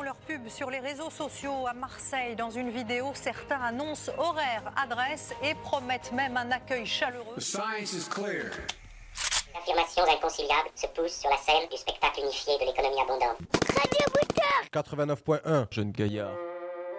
leur pub sur les réseaux sociaux à Marseille. Dans une vidéo, certains annoncent horaires, adresses et promettent même un accueil chaleureux. The science is clear. Les affirmations inconciliables se poussent sur la scène du spectacle unifié de l'économie abondante. Radio Booster 89.1 Jeune Gaillard.